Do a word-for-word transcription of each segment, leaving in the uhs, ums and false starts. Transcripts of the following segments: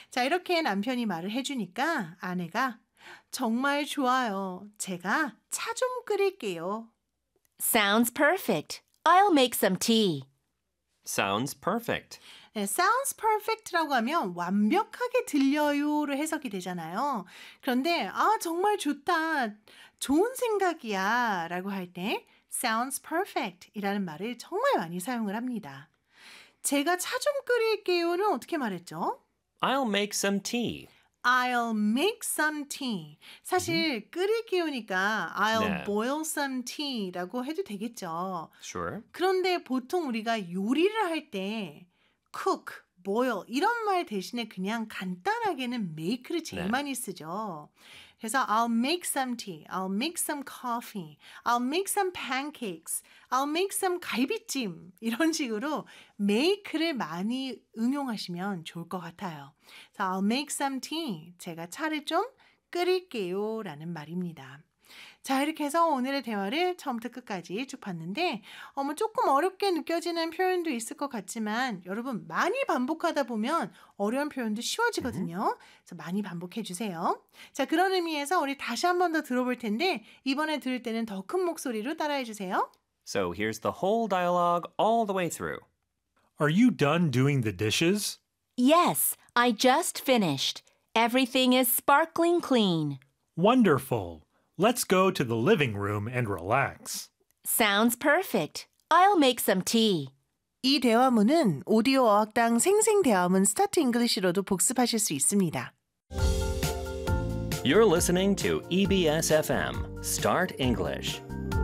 자, 이렇게 남편이 말을 해주니까 아내가 정말 좋아요. 제가 차 좀 끓일게요. Sounds perfect. I'll make some tea. Sounds perfect. 네, sounds perfect라고 하면 완벽하게 들려요로 해석이 되잖아요. 그런데 아 정말 좋다, 좋은 생각이야 라고 할 때 sounds perfect 이라는 말을 정말 많이 사용을 합니다. 제가 차 좀 끓일게요는 어떻게 말했죠? I'll make some tea. I'll make some tea. 사실 끓일게요니까 I'll 네. boil some tea라고 해도 되겠죠. Sure. 그런데 보통 우리가 요리를 할 때 cook, boil 이런 말 대신에 그냥 간단하게는 make를 제일 네. 많이 쓰죠. 그래서 I'll make some tea, I'll make some coffee, I'll make some pancakes, I'll make some 갈비찜 이런 식으로 make를 많이 응용하시면 좋을 것 같아요. 그래서 I'll make some tea, 제가 차를 좀 끓일게요 라는 말입니다. 자, 이렇게 해서 오늘의 대화를 처음부터 끝까지 쭉 봤는데 어머 조금 어렵게 느껴지는 표현도 있을 것 같지만 여러분 많이 반복하다 보면 어려운 표현도 쉬워지거든요. 그래서 많이 반복해 주세요. 자, 그런 의미에서 우리 다시 한 번 더 들어볼 텐데 이번에 들을 때는 더 큰 목소리로 따라해 주세요. So here's the whole dialogue all the way through. Are you done doing the dishes? Yes, I just finished. Everything is sparkling clean. Wonderful. Let's go to the living room and relax. Sounds perfect. I'll make some tea. 이 대화문은 오디오 어학당 생생대화문 스타트 잉글리시로도 복습하실 수 있습니다. You're listening to E B S F M, Start English.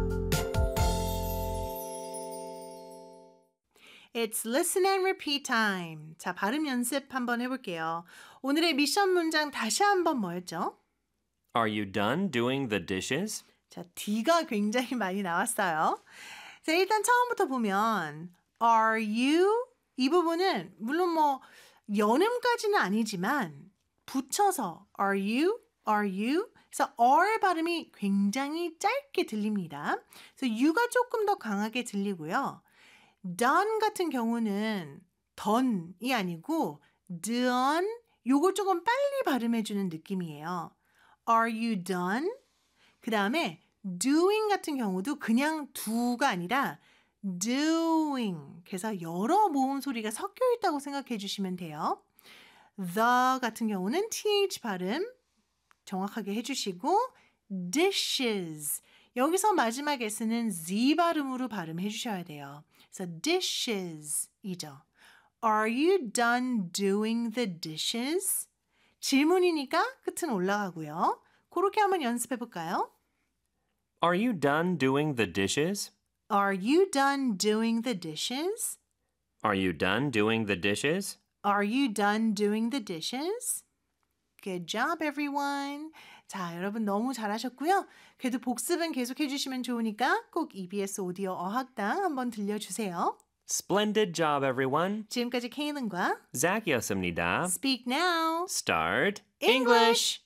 It's listen and repeat time. 자, 발음 연습 한번 해볼게요. 오늘의 미션 문장 다시 한번 뭐였죠? Are you done doing the dishes? 자, D가 굉장히 많이 나왔어요. 자, 일단 처음부터 보면 Are you? 이 부분은 물론 뭐 연음까지는 아니지만 붙여서 Are you? Are you? 그래서 are 발음이 굉장히 짧게 들립니다. 그래서 you가 조금 더 강하게 들리고요. done 같은 경우는 done이 아니고 done 요걸 조금 빨리 발음해주는 느낌이에요. Are you done? 그 다음에 doing 같은 경우도 그냥 do가 아니라 doing. 그래서 여러 모음 소리가 섞여 있다고 생각해 주시면 돼요. the 같은 경우는 th 발음 정확하게 해주시고 dishes. 여기서 마지막 s는 z 발음으로 발음해 주셔야 돼요. 그래서 dishes이죠. Are you done doing the dishes? 질문이니까 끝은 올라가고요. 그렇게 한번 연습해 볼까요? Are you done doing the dishes? Are you done doing the dishes? Are you done doing the dishes? Are you done doing the dishes? Good job, everyone. 자, 여러분 너무 잘하셨고요. 그래도 복습은 계속 해주시면 좋으니까 꼭 이비에스 오디오 어학당 한번 들려주세요. Splendid job, everyone. 지금까지 케이는과 Zach이었습니다. Speak Now. Start English.